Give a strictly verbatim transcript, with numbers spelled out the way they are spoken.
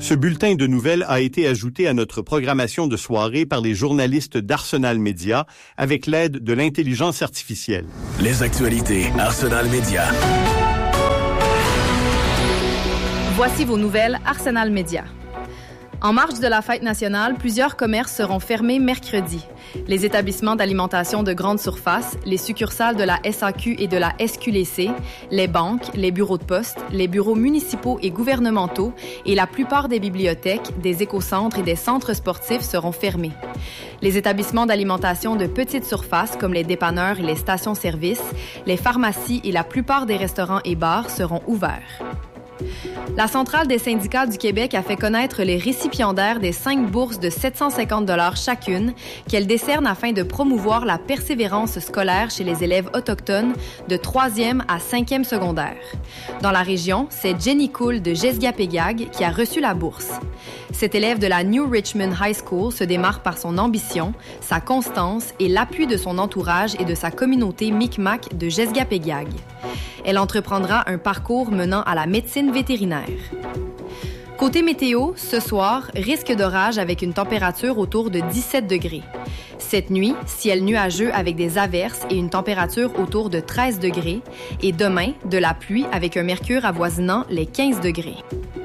Ce bulletin de nouvelles a été ajouté à notre programmation de soirée par les journalistes d'Arsenal Média avec l'aide de l'intelligence artificielle. Les actualités Arsenal Média. Voici vos nouvelles Arsenal Média. En marge de la fête nationale, plusieurs commerces seront fermés mercredi. Les établissements d'alimentation de grande surface, les succursales de la S A Q et de la S Q L C, les banques, les bureaux de poste, les bureaux municipaux et gouvernementaux et la plupart des bibliothèques, des écocentres et des centres sportifs seront fermés. Les établissements d'alimentation de petite surface comme les dépanneurs et les stations-service, les pharmacies et la plupart des restaurants et bars seront ouverts. La Centrale des syndicats du Québec a fait connaître les récipiendaires des cinq bourses de sept cent cinquante dollars chacune qu'elle décerne afin de promouvoir la persévérance scolaire chez les élèves autochtones de troisième à cinquième secondaire. Dans la région, c'est Jenny Cool de Jesgapégag qui a reçu la bourse. Cette élève de la New Richmond High School se démarque par son ambition, sa constance et l'appui de son entourage et de sa communauté Micmac de Jesgapégag. Elle entreprendra un parcours menant à la médecine vétérinaire. Côté météo, ce soir, risque d'orage avec une température autour de dix-sept degrés. Cette nuit, ciel nuageux avec des averses et une température autour de treize degrés. Et demain, de la pluie avec un mercure avoisinant les quinze degrés.